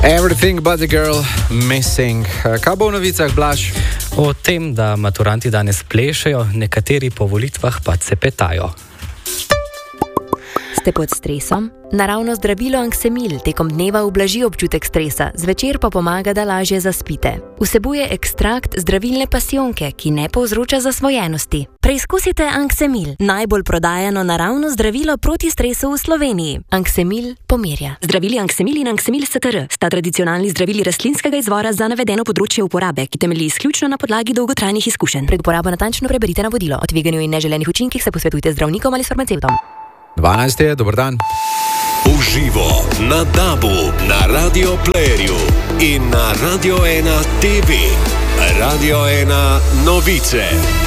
Everything but the girl missing. Kaj bo v novicah, Blaž? O tem, da maturanti danes plešejo, nekateri po volitvah pa cepetajo. Ste pod stresom? Naravno zdravilo Anksemil tekom dneva ublaži občutek stresa, zvečer pa pomaga, da lažje zaspite. Vsebuje ekstrakt zdravilne pasijonke, ki ne povzroča zasvojenosti. Preizkusite Anksemil, najbolj prodajano naravno zdravilo proti stresu v Sloveniji. Anksemil pomirja. Zdravili Anksemil in Anksemil STR sta tradicionalni zdravili rastlinskega izvora za navedeno področje uporabe, ki temelji izključno na podlagi dolgotrajnih izkušenj. Pred uporabo natančno preberite navodilo. O tveganju in neželenih učinkih se posvetujte z zdravnikom ali s farmacevtom. 12 je, dober dan. Uživo na DAB-u, na Radio Playerju in na Radio 1 TV. Radio 1 novice.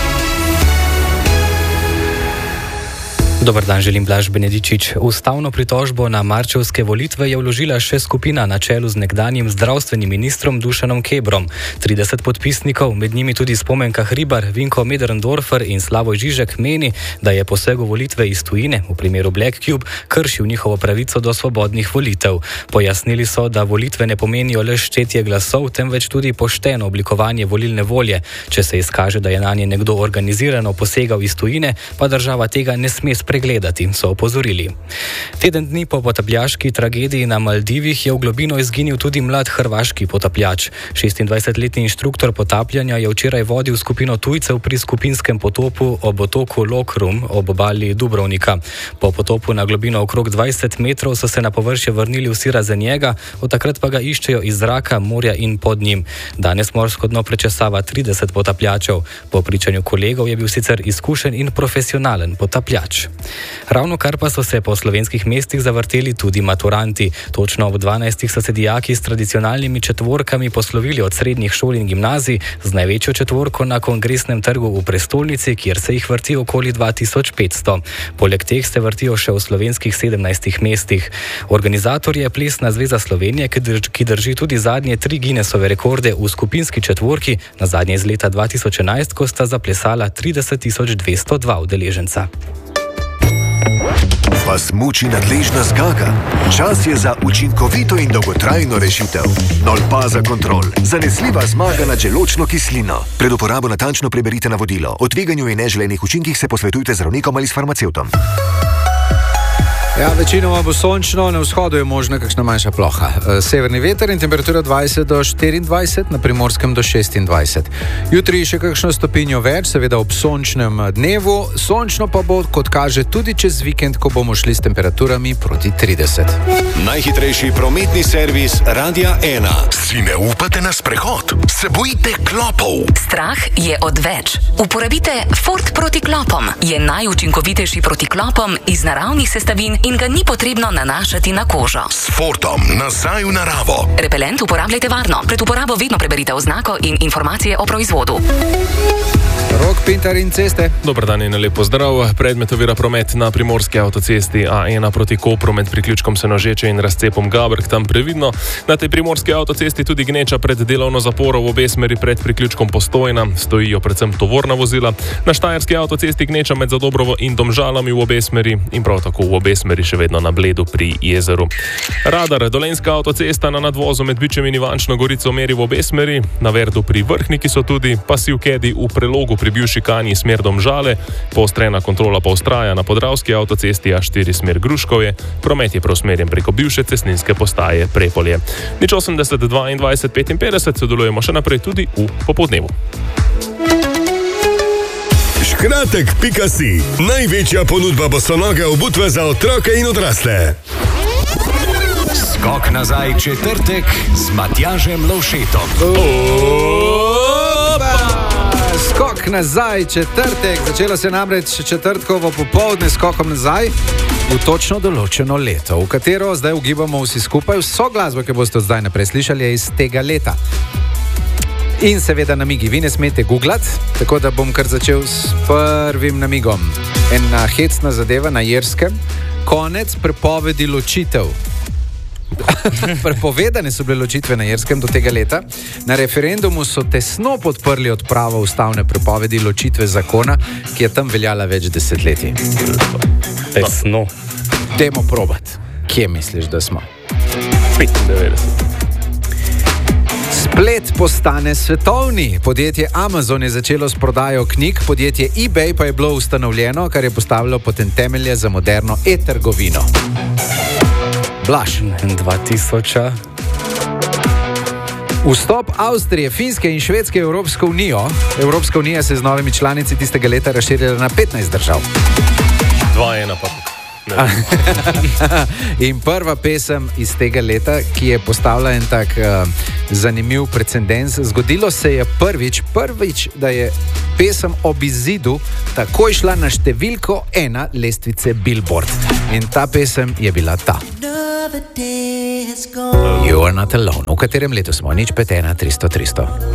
Dobar dan, želim Blaž Benedičič. Ustavno pritožbo na marčevske volitve je vložila še skupina na čelu z nekdanjim zdravstvenim ministrom Dušanom Kebrom. 30 podpisnikov, med njimi tudi Spomenka Hribar, Vinko Möderndorfer in Slavoj Žižek, meni, da je poseg v volitve iz tujine, v primeru Black Cube, kršil njihovo pravico do svobodnih volitev. Pojasnili so, da volitve ne pomenijo le štetje glasov, temveč tudi pošteno oblikovanje volilne volje. Če se izkaže, da je nanje nekdo organizirano posegal iz tujine, pa država tega ne sme pregledati, so opozorili. Teden dni po potapljaški tragediji na Maldivih je v globino izginil tudi mlad hrvaški potapljač. 26-letni inštruktor potapljanja je včeraj vodil skupino tujcev pri skupinskem potopu ob otoku Lokrum ob obali Dubrovnika. Po potopu na globino okrog 20 metrov so se na površje vrnili vsi razen njega, od takrat pa ga iščejo iz zraka, morja in pod njim. Danes morsko dno prečesava 30 potapljačev. Po pričanju kolegov je bil sicer izkušen in profesionalen potapljač. Ravno kar pa so se po slovenskih mestih zavrteli tudi maturanti. Točno ob 12. so se dijaki s tradicionalnimi četvorkami poslovili od srednjih šol in gimnazij z največjo četvorko na Kongresnem trgu v prestolnici, kjer se jih vrti okoli 2500. Poleg teh se vrtijo še v slovenskih 17 mestih. Organizator je Plesna zveza Slovenije, ki drži tudi zadnje 3 Guinnessove rekorde v skupinski četvorki, na zadnje iz leta 2011, ko sta zaplesala 30.202 udeleženca. Vas muči nadležna zgaga? Čas je za učinkovito in dolgotrajno rešitev. Nolpaza Kontrol. Zanesljiva zmaga nad želodčno kislino. Pred uporabo natančno preberite navodilo. O tveganju in neželenih učinkih se posvetujte z zdravnikom ali s farmacevtom. Ja, večinoma bo sončno, na vzhodu je možna kakšna manjša ploha. Severni veter in temperatura 20 do 24, na Primorskem do 26. Jutri še kakšno stopinjo več, seveda ob sončnem dnevu. Sončno pa bo, kot kaže, tudi čez vikend, ko bomo šli s temperaturami proti 30. Najhitrejši prometni servis Radia 1. Si ne upate na sprehod? Se bojite klopov? Strah je odveč. Uporabite Ford proti klopom. Je najučinkovitejši proti klopom iz naravnih sestavin in ga ni potrebno nanašati na kožo. S Fordom nazaj v naravo. Repelent uporabljajte varno. Pred uporabo vedno preberite oznako in informacije o proizvodu. Rok Pintar in ceste. Dobar dan in lep pozdrav. Predmet ovira promet na primorski avtocesti A1 proti Kopru med priključkom Senožeče in razcepom Gabrk, tam previdno. Na tej primorski avtocesti tudi gneča pred delovno zaporo v obe smeri pred priključkom Postojna. Stojijo predvsem tovorna vozila. Na štajerski avtocesti gneča med Zadobrovo in Domžalami v obe smeri in prav tako v obe smeri še vedno na Bledu pri jezeru. Radar. Dolenjska avtocesta na nadvozu med Bičem in Ivančno Gorico meri v obe smeri. Na Verdu pri Vrhniki so tudi pasiv kedi v prelogu pri bivši Kanji smer Domžale. Poostrena kontrola pa vztraja na Podravski avtocesti A4 smer Gruškovje. Promet je preusmerjen preko bivše cestninske postaje Prepolje. 080 22 55 sodelujemo še naprej tudi v popoldnevu. Škratek.si. Največja ponudba bosonoge obutve za otroke in odrasle. Skok nazaj četrtek z Matjažem Lovšetom. Skok nazaj četrtek. Začelo se namreč četrtkovo popoldne skokom nazaj v točno določeno leto, v katero zdaj ugibamo vsi skupaj. Vso glasbo, ki boste zdaj naprej slišali, je iz tega leta. In seveda namigi. Vi ne smete googlati, tako da bom kar začel s prvim namigom. Ena hecna zadeva na Irskem. Konec prepovedi ločitev. Prepovedane so bile ločitve na Irskem do tega leta. Na referendumu so tesno podprli odpravo ustavne prepovedi ločitve zakona, ki je tam veljala več desetletij. Tesno. Dajmo probat. Kje misliš, da smo? 95. Splet postane svetovni. Podjetje Amazon je začelo s prodajo knjig, podjetje eBay pa je bilo ustanovljeno, kar je postavilo potem temelje za moderno e-trgovino. Blaž. 2000. Vstop Avstrije, Finske in Švedske v Evropsko unijo. Evropska unija se je z novimi članici tistega leta razširila na 15 držav. 2-1 pa. In prva pesem iz tega leta, ki je postavila en tak zanimiv precedens. Zgodilo se je prvič, da je pesem ob izidu takoj šla na številko 1 lestvice Billboard. In ta pesem je bila ta. You are not alone. V katerem letu smo? 051 300 300.